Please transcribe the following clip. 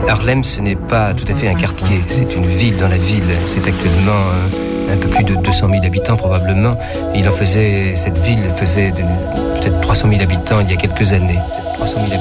Harlem, ce n'est pas tout à fait un quartier, c'est une ville dans la ville. C'est actuellement un peu plus de 200 000 habitants probablement. Cette ville faisait peut-être 300 000 habitants il y a quelques années. 300 000 habitants.